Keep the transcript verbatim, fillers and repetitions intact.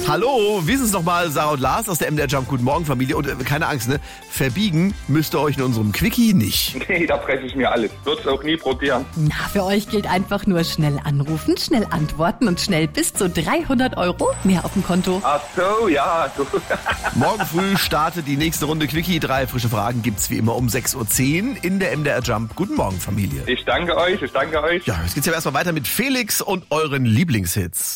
Hallo, wie ist es nochmal? Sarah und Lars aus der M D R Jump. Guten Morgen, Familie. Und äh, keine Angst, ne? Verbiegen müsst ihr euch in unserem Quickie nicht. Nee, da breche ich mir alles. Wird's auch nie probieren. Na, für euch gilt einfach nur schnell anrufen, schnell antworten und schnell bis zu dreihundert Euro mehr auf dem Konto. Ach so, ja. So. Morgen früh startet die nächste Runde Quickie. Drei frische Fragen gibt's wie immer um sechs Uhr zehn in der M D R Jump. Guten Morgen, Familie. Ich danke euch, ich danke euch. Ja, jetzt geht's ja erstmal weiter mit Felix und euren Lieblingshits.